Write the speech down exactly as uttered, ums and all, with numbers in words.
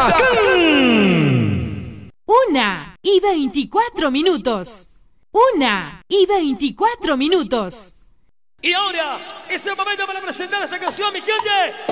Huracán. Una y veinticuatro minutos. Una y veinticuatro minutos. Y ahora es el momento para presentar esta canción, mi gente.